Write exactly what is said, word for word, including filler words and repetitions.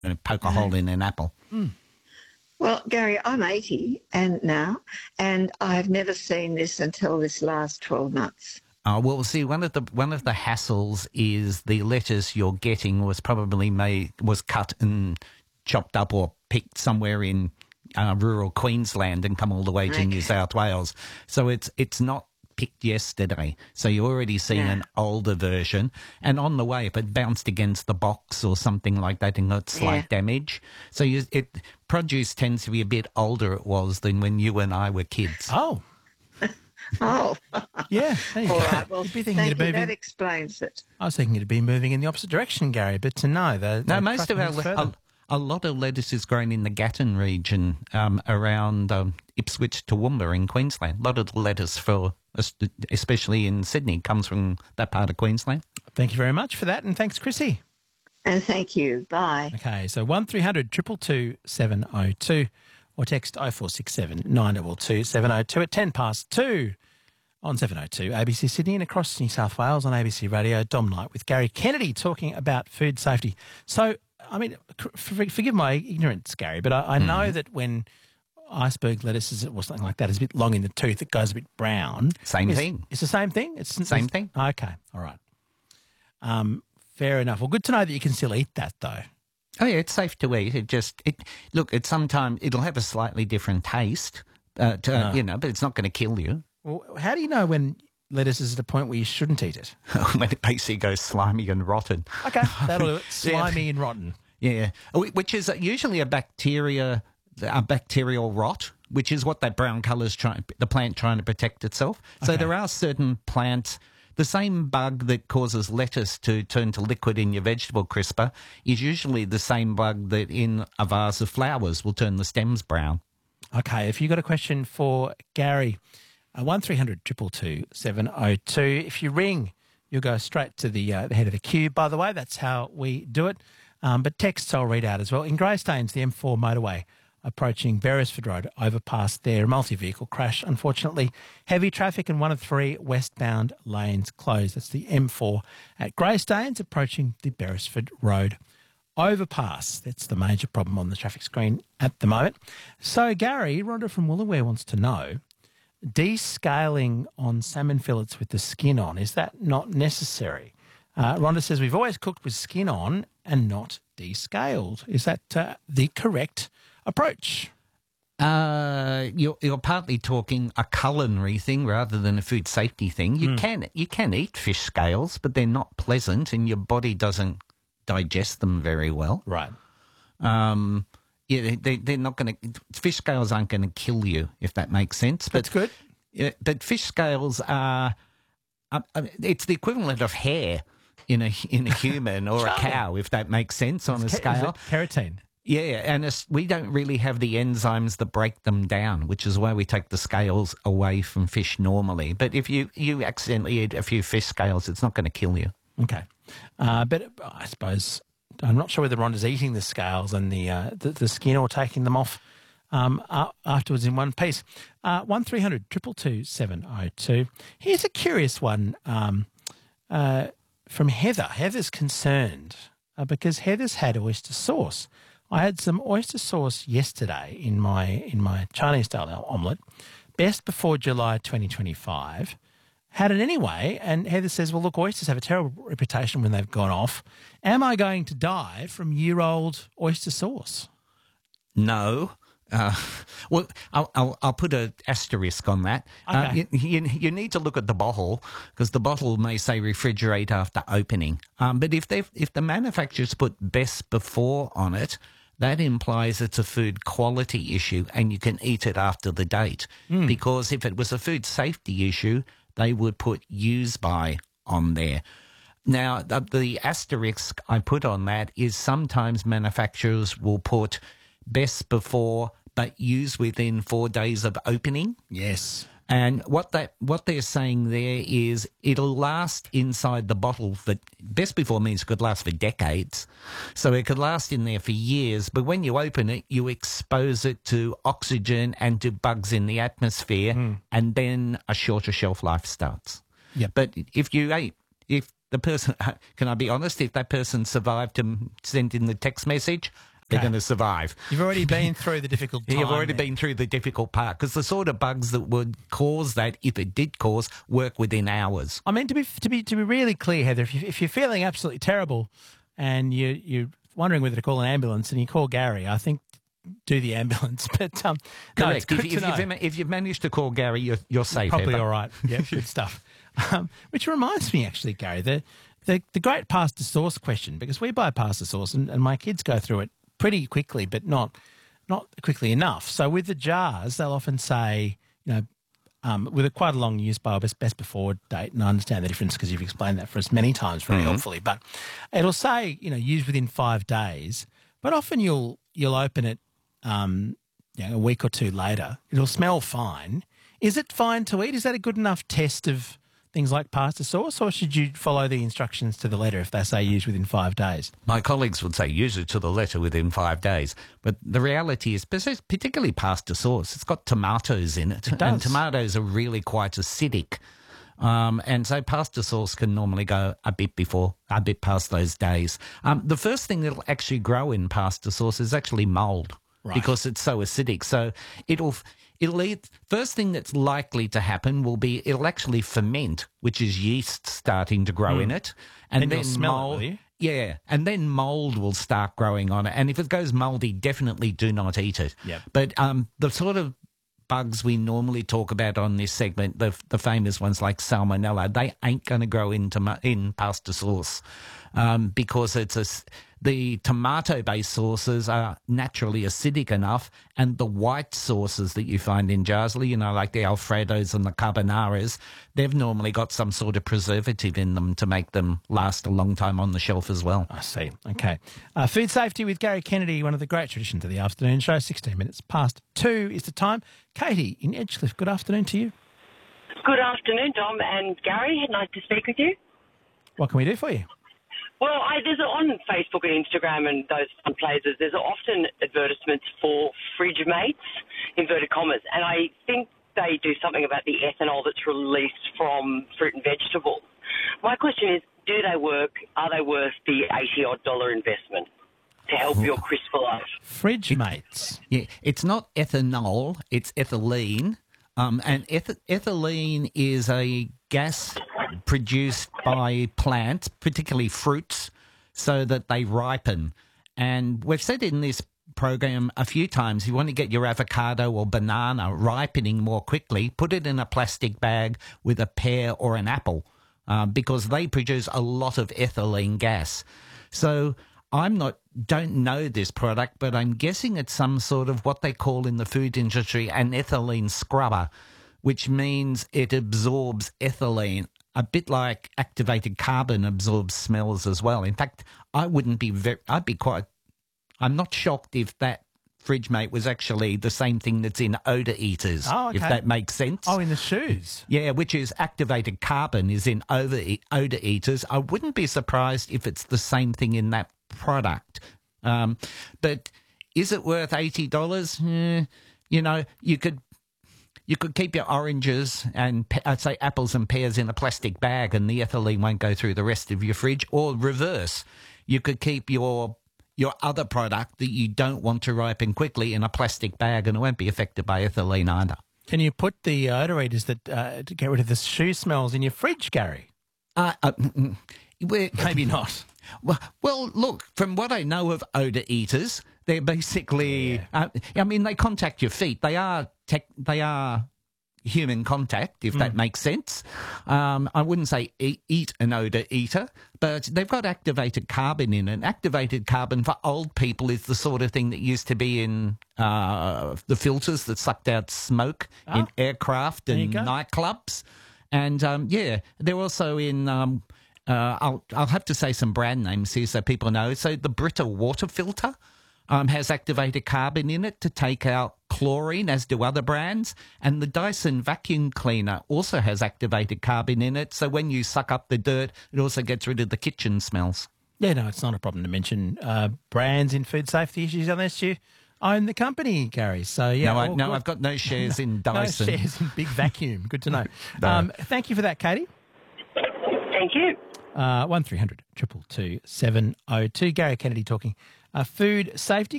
and poke a hole in an apple. Mm. Well, Gary, I'm eighty and now, and I've never seen this until this last twelve months. Oh, well, see, one of the one of the hassles is the lettuce you're getting was probably made was cut and chopped up or picked somewhere in uh, rural Queensland and come all the way to Okay. New South Wales. So it's it's not picked yesterday. So you're already seeing Yeah. an older version. And on the way, if it bounced against the box or something like that and got slight Yeah. damage, so you, it produce tends to be a bit older it was than when you and I were kids. Oh, Oh, yeah. There you all go. right. Well, You'd be thinking thank it'd you. be That moving. explains it. I was thinking it'd be moving in the opposite direction, Gary, but to know that. No, most of our a, a lot of lettuce is grown in the Gatton region um, around um, Ipswich, Toowoomba in Queensland. A lot of the lettuce for, especially in Sydney, comes from that part of Queensland. Thank you very much for that, and thanks, Chrissy. And thank you. Bye. Okay, so one three hundred two two two seven oh two or text oh four six seven nine two two seven oh two at ten past two on seven oh two A B C Sydney and across New South Wales on A B C Radio. Dom Knight with Gary Kennedy talking about food safety. So, I mean, for, forgive my ignorance, Gary, but I, I know Mm. that when iceberg lettuce is, or something like that is a bit long in the tooth, it goes a bit brown. Same It's- thing. It's the same thing? It's Same it's- thing. Okay, all right. Um, fair enough. Well, good to know that you can still eat that, though. Oh yeah, it's safe to eat. It just it look. It sometimes it'll have a slightly different taste, uh, to, No. you know, but it's not going to kill you Well, how do you know when lettuce is at a point where you shouldn't eat it? when it basically goes slimy and rotten. Okay, that'll do it. Slimy and rotten. Yeah, which is usually a bacteria, a bacterial rot, which is what that brown colour is trying, the plant trying to protect itself. So Okay. there are certain plants, the same bug that causes lettuce to turn to liquid in your vegetable crisper is usually the same bug that in a vase of flowers will turn the stems brown. Okay, if you've got a question for Gary, uh, one three hundred two two two seven oh two. If you ring, you'll go straight to the, uh, the head of the queue. By the way, that's how we do it. Um, but texts I'll read out as well. In Greystanes, the M four motorway approaching Beresford Road overpass there. A multi-vehicle crash, unfortunately. Heavy traffic and one of three westbound lanes closed. That's the M four at Greystanes approaching the Beresford Road overpass. That's the major problem on the traffic screen at the moment. So, Gary, Rhonda from Wollaware wants to know, descaling on salmon fillets with the skin on, is that not necessary? Uh, Rhonda says, we've always cooked with skin on and not descaled. Is that uh, the correct approach? Uh, you're, you're partly talking a culinary thing rather than a food safety thing. You can you can eat fish scales, but they're not pleasant, and your body doesn't digest them very well. Right. Um, yeah, they, they're not going to. Fish scales aren't going to kill you, if that makes sense. But That's good. yeah, but fish scales are. Uh, uh, it's the equivalent of hair in a in a human or a cow, if that makes sense on a Is it scale. keratin. Yeah, and it's, we don't really have the enzymes that break them down, which is why we take the scales away from fish normally. But if you, you accidentally eat a few fish scales, it's not going to kill you. Okay. Uh, but I suppose, I'm not sure whether Rhonda's eating the scales and the, uh, the, the skin or taking them off um, uh, afterwards in one piece. Uh, one three hundred two two two seven oh two. Here's a curious one um, uh, from Heather. Heather's concerned uh, because Heather's had oyster sauce. I had some oyster sauce yesterday in my in my Chinese style omelette. Best before July twenty twenty-five. Had it anyway, and Heather says, well, look, oysters have a terrible reputation when they've gone off. Am I going to die from year-old oyster sauce? No. Uh, well, I'll, I'll, I'll put an asterisk on that. Uh, Okay. you, you, you need to look at the bottle, because the bottle may say refrigerate after opening. Um, but if they if the manufacturers put best before on it, that implies it's a food quality issue and you can eat it after the date. Because if it was a food safety issue, they would put use by on there. Now, the, the asterisk I put on that is sometimes manufacturers will put best before but use within four days of opening. Yes. And what that what they're saying there is it'll last inside the bottle for best before means it could last for decades. So it could last in there for years, but when you open it, you expose it to oxygen and to bugs in the atmosphere, and then a shorter shelf life starts. Yep. But if you ate, if the person, can I be honest, if that person survived to send in the text message, they're going to survive. You've already been through the difficult time. You've already there. been through the difficult part because the sort of bugs that would cause that, if it did cause, work within hours. I mean, to be to be to be really clear, Heather, if, you, if you're feeling absolutely terrible and you you're wondering whether to call an ambulance and you call Gary, I think do the ambulance. But um, no, it's Correct. good if, to if, know. you've, if you've managed to call Gary, you're, you're safe. Probably Heather. all right. Yeah, good stuff. Um, which reminds me, actually, Gary, the the, the great pasta sauce question, because we buy pasta sauce and, and my kids go through it pretty quickly, but not not quickly enough. So with the jars, they'll often say, you know, um, with a quite a long use by best, best before date, and I understand the difference because you've explained that for us many times very mm-hmm. helpfully, but it'll say, you know, use within five days, but often you'll you'll open it um, you know, a week or two later. It'll smell fine. Is it fine to eat? Is that a good enough test of things like pasta sauce, or should you follow the instructions to the letter if they say use within five days? My colleagues would say use it to the letter within five days. But the reality is, particularly pasta sauce, it's got tomatoes in it. It does. And tomatoes are really quite acidic. Um, and so pasta sauce can normally go a bit before, a bit past those days. Um, the first thing that'll actually grow in pasta sauce is actually mould. Right. Because it's so acidic. So it'll... It'll eat, first thing that's likely to happen will be it'll actually ferment, which is yeast starting to grow mm. in it. And, and then smell mold, it, will you? Yeah, and then mould will start growing on it. And if it goes mouldy, definitely do not eat it. Yep. But um, the sort of bugs we normally talk about on this segment, the the famous ones like Salmonella, they ain't going to grow into in pasta sauce um, because it's a... The tomato-based sauces are naturally acidic enough, and the white sauces that you find in jars, you know, like the Alfredos and the carbonaras, they've normally got some sort of preservative in them to make them last a long time on the shelf as well. I see. Okay. Uh, food safety with Gary Kennedy, one of the great traditions of the afternoon show. sixteen minutes past two is the time. Katie in Edgecliff, good afternoon to you. Good afternoon, Dom and Gary. Nice to speak with you. What can we do for you? Well, I, there's a, on Facebook and Instagram and those fun places, there's often advertisements for fridge mates, inverted commas, and I think they do something about the ethanol that's released from fruit and vegetables. My question is, do they work? Are they worth the eighty-odd dollar investment to help your crisper life? Fridge mates. Yeah, it's not ethanol, it's ethylene. Um, and eth- ethylene is a gas produced by plants, particularly fruits, so that they ripen. And we've said in this program a few times, you want to get your avocado or banana ripening more quickly, put it in a plastic bag with a pear or an apple, uh, because they produce a lot of ethylene gas. So I'm not, don't know this product, but I'm guessing it's some sort of what they call in the food industry an ethylene scrubber, which means it absorbs ethylene, a bit like activated carbon absorbs smells as well. In fact, I wouldn't be very, I'd be quite, I'm not shocked if that fridge mate was actually the same thing that's in odour eaters, oh, okay. if that makes sense. Oh, in the shoes. Yeah, which is activated carbon is in odour eaters. I wouldn't be surprised if it's the same thing in that product. Um, but is it worth eighty dollars? Eh, you know, you could you could keep your oranges and, I'd say, apples and pears in a plastic bag and the ethylene won't go through the rest of your fridge. Or reverse, you could keep your your other product that you don't want to ripen quickly in a plastic bag and it won't be affected by ethylene either. Can you put the odorators that uh, to get rid of the shoe smells in your fridge, Gary? Uh, uh, Maybe not. Well, well, look, from what I know of odour eaters, they're basically, yeah. uh, I mean, they contact your feet. They are tech, they are human contact, if mm. that makes sense. Um, I wouldn't say eat, eat an odour eater, but they've got activated carbon in it. Activated carbon for old people is the sort of thing that used to be in uh, the filters that sucked out smoke oh. in aircraft and nightclubs. And, um, yeah, they're also in... Um, Uh, I'll I'll have to say some brand names here so people know. So the Brita water filter um, has activated carbon in it to take out chlorine, as do other brands. And the Dyson vacuum cleaner also has activated carbon in it. So when you suck up the dirt, it also gets rid of the kitchen smells. Yeah, no, it's not a problem to mention uh, brands in food safety issues unless you own the company, Gary. So, yeah. No, I, no I've got no shares in Dyson. No shares in Big Vacuum. Good to know. no. um, thank you for that, Katie. Thank you. Uh, one three hundred two two two seven oh two. Gary Kennedy talking uh, food safety.